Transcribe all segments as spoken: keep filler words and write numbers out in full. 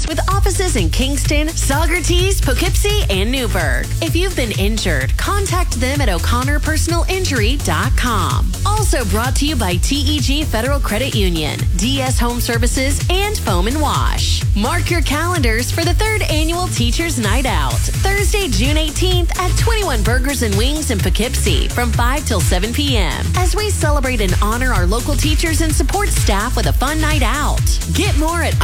with offices in Kingston, Saugerties, Poughkeepsie, and Newburgh. If you've been injured, contact them at o'connor personal injury dot com. Also brought to you by T E G Federal Credit Union, D S Home Services, and Foam and Wash. Mark your calendars for the third annual Teachers Night Out, Thursday, June eighteenth at twenty-one Burgers and Wings in Poughkeepsie from five till seven p.m. as we celebrate and honor our local teachers and support staff with a fun night out. Get more at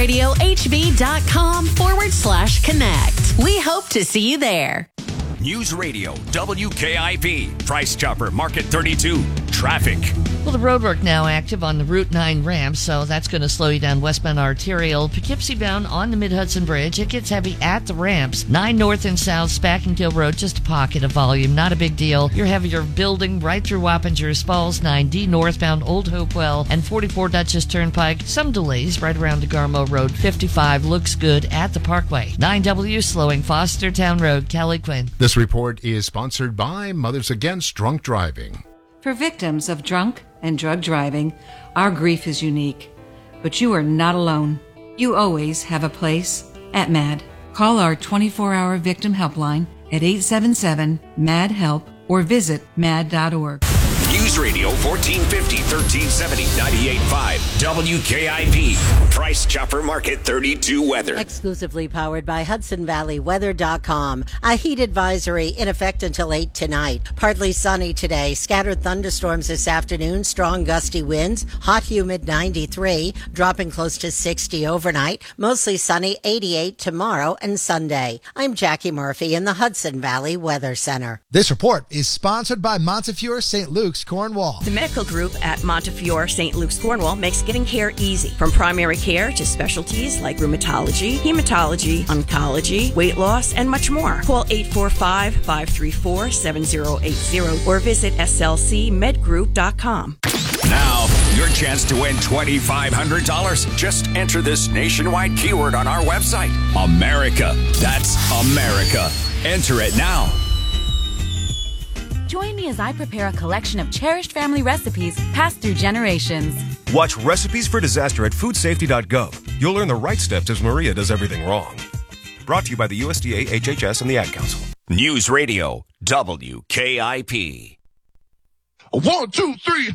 iHeartRadioHB.com forward slash connect. We hope to see you there. News Radio W K I P, Price Chopper, Market thirty-two, traffic. Well, the roadwork now active on the Route nine ramp, so that's going to slow you down westbound arterial. Poughkeepsie bound on the Mid-Hudson Bridge. It gets heavy at the ramps. nine north and south, Spackingkill Road, just a pocket of volume, not a big deal. You're heavier building right through Wappingers Falls. nine D northbound Old Hopewell and forty-four Dutchess Turnpike. Some delays right around DeGarmo Road. fifty-five looks good at the Parkway. nine W slowing Fostertown Road. Kelly Quinn. This report is sponsored by Mothers Against Drunk Driving. For victims of drunk and drug driving, our grief is unique. But you are not alone. You always have a place at MAD. Call our twenty-four hour victim helpline at eight seven seven, M A D, HELP or visit mad dot org. News Radio fourteen fifty, thirteen seventy, ninety-eight point five, W K I P, Price Chopper Market thirty-two weather. Exclusively powered by Hudson Valley Weather dot com. A heat advisory in effect until eight tonight. Partly sunny today. Scattered thunderstorms this afternoon. Strong gusty winds. Hot, humid ninety-three. Dropping close to sixty overnight. Mostly sunny eighty-eight tomorrow and Sunday. I'm Jackie Murphy in the Hudson Valley Weather Center. This report is sponsored by Montefiore Saint Luke's, Cornwall. The medical group at Montefiore Saint Luke's, Cornwall makes getting care easy. From primary care to specialties like rheumatology, hematology, oncology, weight loss, and much more. Call eight four five, five three four, seven zero eight zero or visit S L C med group dot com. Now, your chance to win twenty-five hundred dollars. Just enter this nationwide keyword on our website. America. That's America. Enter it now. Join me as I prepare a collection of cherished family recipes passed through generations. Watch Recipes for Disaster at food safety dot gov. You'll learn the right steps as Maria does everything wrong. Brought to you by the U S D A, H H S, and the Ad Council. News Radio W K I P. One, two, three.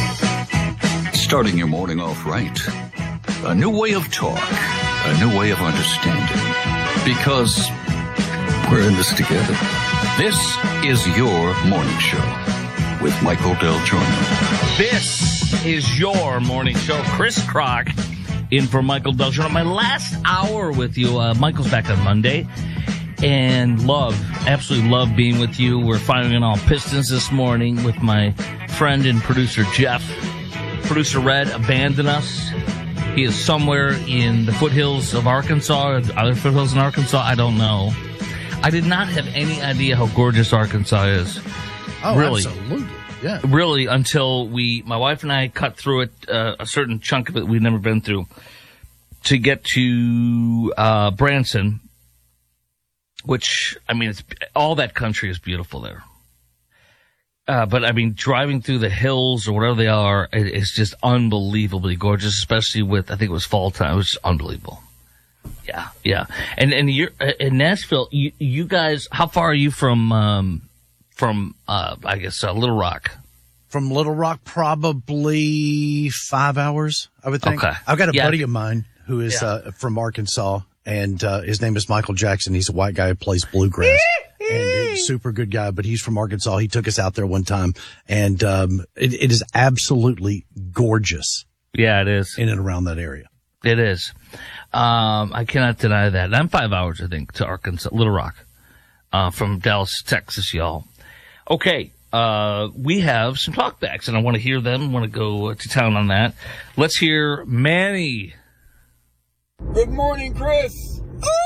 Starting your morning off right. A new way of talk. A new way of understanding. Because we're in this together. This is your morning show with Michael Del Giorno. This is your morning show. Chris Crock in for Michael Del Giorno. My last hour with you. Uh, Michael's back on Monday. And love, absolutely love being with you. We're firing on all pistons this morning with my friend and producer Jeff. Producer Red abandoned us. He is somewhere in the foothills of Arkansas or the other foothills in Arkansas. I don't know. I did not have any idea how gorgeous Arkansas is. Oh, really. Absolutely. Yeah. Really, until we, my wife and I cut through it, uh, a certain chunk of it we'd never been through, to get to uh, Branson, which, I mean, it's all that country is beautiful there. Uh, but, I mean, driving through the hills or whatever they are, it, it's just unbelievably gorgeous, especially with, I think it was fall time. It was just unbelievable. Yeah, yeah. And and you're in Nashville. You you guys, how far are you from um from uh I guess uh, Little Rock? From Little Rock, probably five hours, I would think. Okay. I've got a yeah. buddy of mine who is yeah. uh, from Arkansas, and uh, his name is Michael Jackson. He's a white guy who plays bluegrass. And he's a super good guy, but he's from Arkansas. He took us out there one time, and um it, it is absolutely gorgeous. Yeah, it is. In and around that area. It is. Um, I cannot deny that. And I'm five hours, I think, to Arkansas, Little Rock, uh, from Dallas, Texas, y'all. Okay, uh, we have some talkbacks, and I want to hear them. I want to go to town on that. Let's hear Manny. Good morning, Chris.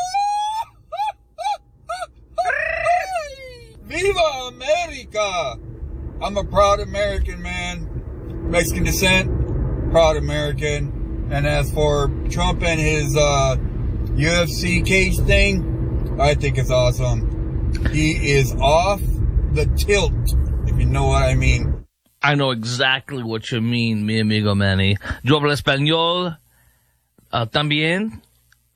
Viva America! I'm a proud American, man. Mexican descent, proud American. And as for Trump and his uh, U F C cage thing, I think it's awesome. He is off the tilt, if you know what I mean. I know exactly what you mean, mi amigo Manny. Yo hablo español uh, también,